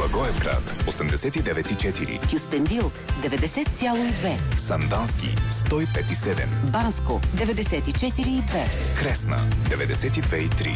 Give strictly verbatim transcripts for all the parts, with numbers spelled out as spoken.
Благоевград осемдесет и девет и четири, Кюстендил деветдесет цяло и две, Сандански сто и пет и седем, Банско деветдесет и четири и две, Кресна деветдесет и две и три.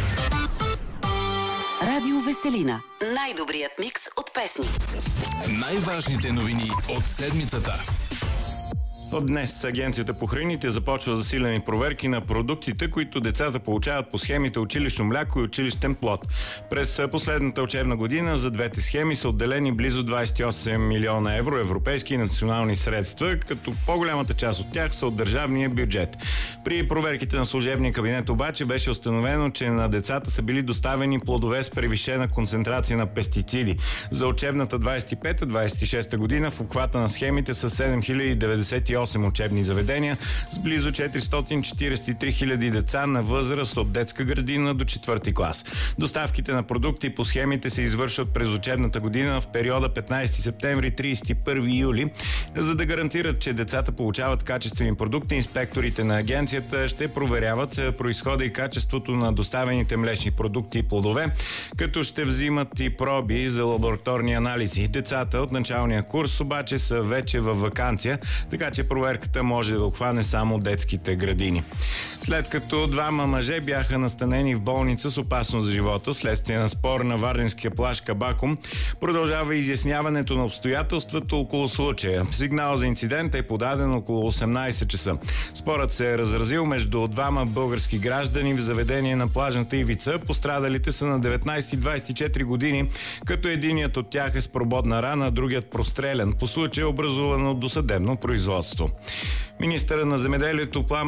Радио Веселина. Най-добрият микс от песни. Най-важните новини от седмицата. От днес Агенцията по храните започва засилени проверки на продуктите, които децата получават по схемите училищно мляко и училищен плод. През последната учебна година за двете схеми са отделени близо двадесет и осем милиона евро европейски и национални средства, като по-голямата част от тях са от държавния бюджет. При проверките на служебния кабинет обаче беше установено, че на децата са били доставени плодове с превишена концентрация на пестициди. За учебната двадесет и пета двадесет и шеста година в обхвата на схемите са седем хиляди деветдесет и осем учебни заведения с близо четиристотин четиридесет и три хиляди деца на възраст от детска градина до четвърти клас. Доставките на продукти по схемите се извършват през учебната година в периода петнадесети септември – тридесет и първи юли. За да гарантират, че децата получават качествени продукти, инспекторите на агенцията ще проверяват произхода и качеството на доставените млечни продукти и плодове, като ще взимат и проби за лабораторни анализи. Децата от началния курс обаче са вече във ваканция, така че проверката може да обхване само детските градини. След като двама мъже бяха настанени в болница с опасност за живота следствие на спор на варненския плаж Кабакум, продължава изясняването на обстоятелствата около случая. Сигнал за инцидента е подаден около осемнадесет часа. Спорът се е разразил между двама български граждани в заведение на плажната ивица. Пострадалите са на деветнадесет и двадесет и четири години, като единият от тях е с прободна рана, а другият прострелян. По случая е образувано досъдебно производство. Министърът на земеделието Пламен